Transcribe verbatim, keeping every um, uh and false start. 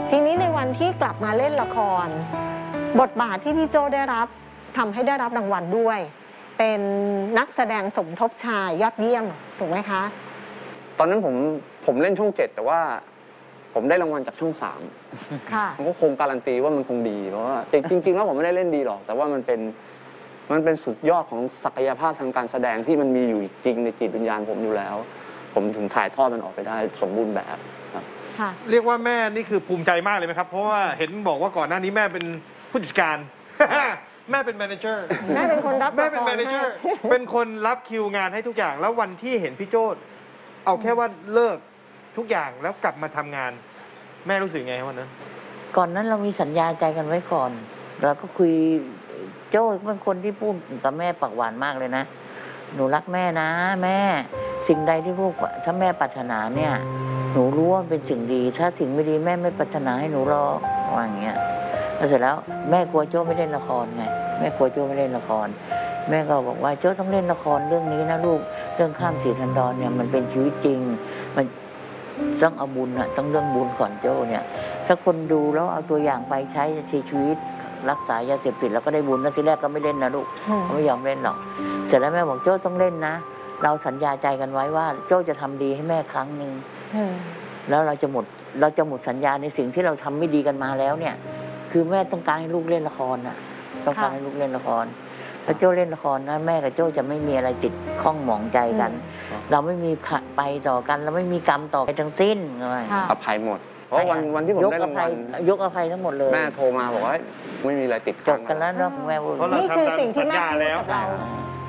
ทีนี้ในวันที่กลับมาเล่นละครบทบาทที่พี่โจ้ได้รับทำให้ได้รับรางวัลด้วย เป็นนักแสดงสมทบชายยอดเยี่ยมถูกไหมคะตอนนั้นผมผมเล่นช่องเจ็ดแต่ว่าผมได้รางวัลจากช่องสามค่ะผมก็คงการันตีว่ามันคงดีเพราะว่าจริงๆแล้วผมไม่ได้เล่นดีหรอกแต่ว่ามันเป็นมันเป็นสุดยอดของศักยภาพทางการแสดงที่มันมีอยู่จริงในจิตวิญญาณผมอยู่แล้วผมถึงถ่ายทอดมันออกไปได้สมบูรณ์แบบครับเรียกว่าแม่นี่คือภูมิใจมากเลยไหมครับเพราะว่าเห็นบอกว่าก่อนหน้านี้แม่เป็นผู้จัดการแม่เป็นแมเนเจอร์แม่เป็นคนรับแม่เป็นแมเนเจอร์เป็นคนรับคิวงานให้ทุกอย่างแล้ววันที่เห็นพี่โจ้เอาแค่ว่าเลิกทุกอย่างแล้วกลับมาทำงานแม่รู้สึกไงวันนั้นก่อนนั้นเรามีสัญญาใจกันไว้ก่อนเราก็คุยโจ้เป็นคนที่พูดกับแม่ปากหวานมากเลยนะหนูรักแม่นะแม่สิ่งใดที่ลูกถ้าแม่ปรารถนาเนี่ยหนูรู้ว่าเป็นสิ่งดีถ้าสิ่งไม่ดีแม่ไม่ปรารถนาให้หนูรอว่าอย่างเงี้ยแล้วเสร็จแล้วแม่กลัวโจ้ไม่เล่นละครไงแม่กลัวโจ้ไม่เล่นละครแม่ก็บอกว่าโจ้ต้องเล่นละครเรื่องนี้นะลูกเรื่องข้ามสีทันดรเนี่ยมันเป็นชีวิตจริงมันต้องเอาบุญอะต้องเรื่องบุญก่อนโจ้เนี่ยถ้าคนดูแล้วเอาตัวอย่างไปใช้ชีวิตรักษายาเสพติดแล้วก็ได้บุญแล้วทีแรกก็ไม่เล่นนะลูกเขาไม่ยอมเล่นหรอกเสร็จแล้วแม่บอกโจ้ต้องเล่นนะเราสัญญาใจกันไว้ว่าโจ้จะทำดีให้แม่ครั้งหนึ่งแล้วเราจะหมดเราจะหมดสัญญาในสิ่งที่เราทำไม่ดีกันมาแล้วเนี่ยคือแม่ต้องการให้ลูกเล่นละครน่ะต้องการให้ลูกเล่นละครถ้าโจ้เล่นละครนะแม่กับโจ้จะไม่มีอะไรติดข้องหมองใจกันเราไม่มีไปต่อกันเราไม่มีกรรมต่อกันทั้งสิ้นเลยอภัยหมดเพราะวันวันที่ผมได้รางวัลยกอภัยทั้งหมดเลยแม่โทรมาบอกว่าไม่มีอะไรติดจบกันแล้วเนาะแม่นี่คือสิ่งที่แม่พูดกับเรา